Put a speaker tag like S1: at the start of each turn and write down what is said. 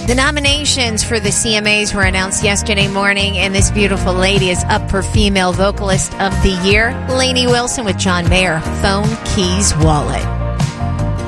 S1: The nominations for the CMAs were announced yesterday morning, and this beautiful lady is up for Female Vocalist of the Year. Lainey Wilson with John Mayer, Phone, Keys, Wallet.